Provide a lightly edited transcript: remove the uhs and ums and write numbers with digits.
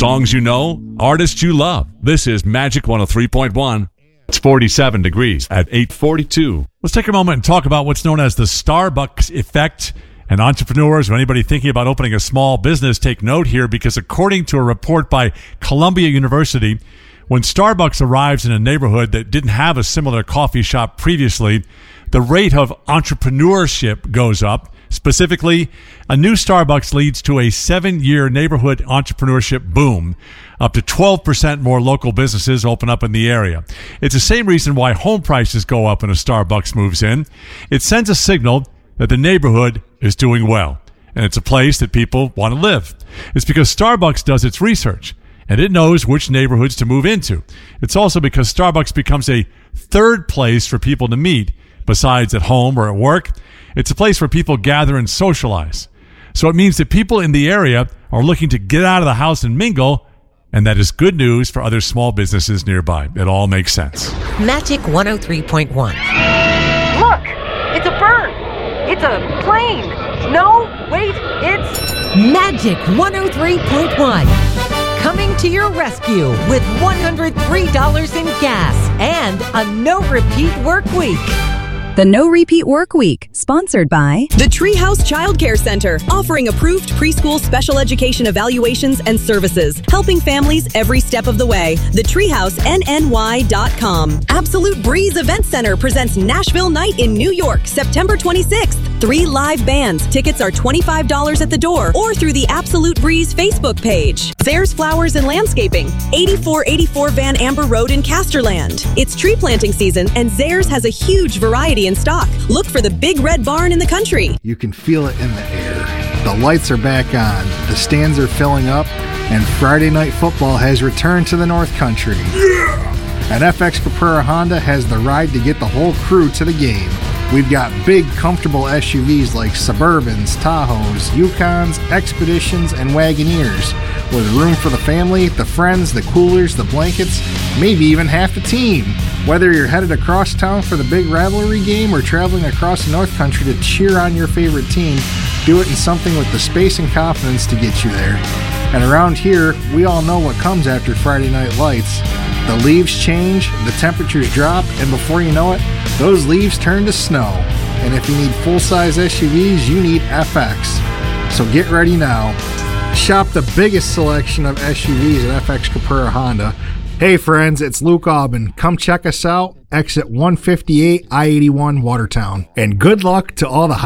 Songs you know, artists you love. This is Magic 103.1. It's 47 degrees at 8:42. Let's take a moment and talk about what's known as the Starbucks effect. And entrepreneurs or anybody thinking about opening a small business, take note here, because according to a report by Columbia University, when Starbucks arrives in a neighborhood that didn't have a similar coffee shop previously, the rate of entrepreneurship goes up. Specifically, a new Starbucks leads to a 7-year neighborhood entrepreneurship boom. Up to 12% more local businesses open up in the area. It's the same reason why home prices go up when a Starbucks moves in. It sends a signal that the neighborhood is doing well, and it's a place that people want to live. It's because Starbucks does its research, and it knows which neighborhoods to move into. It's also because Starbucks becomes a third place for people to meet, besides at home or at work. It's a place where people gather and socialize. So it means that people in the area are looking to get out of the house and mingle, and that is good news for other small businesses nearby. It all makes sense. Magic 103.1. Look! It's a bird! It's a plane! No, wait, it's... Magic 103.1. Coming to your rescue with $103 in gas and a no-repeat work week. The No Repeat Work Week, sponsored by the Treehouse Child Care Center, offering approved preschool special education evaluations and services, helping families every step of the way. TheTreehouseNNY.com. Absolute Breeze Event Center presents Nashville Night in New York, September 26th. 3 live bands. Tickets are $25 at the door or through the Absolute Breeze Facebook page. Zayre's Flowers and Landscaping, 8484 Van Amber Road in Casterland. It's tree planting season, and Zayre's has a huge variety in stock. Look for the big red barn in the country. You can feel it in the air. The lights are back on, the stands are filling up, and Friday Night Football has returned to the North Country. Yeah! And FX Caprera Honda has the ride to get the whole crew to the game. We've got big, comfortable SUVs like Suburbans, Tahoes, Yukons, Expeditions, and Wagoneers, with room for the family, the friends, the coolers, the blankets, maybe even half the team. Whether you're headed across town for the big rivalry game or traveling across the North Country to cheer on your favorite team, do it in something with the space and confidence to get you there. And around here, we all know what comes after Friday Night Lights. The leaves change, the temperatures drop, and before you know it, those leaves turn to snow. And if you need full-size SUVs, you need FX. So get ready now. Shop the biggest selection of SUVs at FX Caprera Honda. Hey friends, it's Luke Aubin. Come check us out. Exit 158, I-81, Watertown. And good luck to all the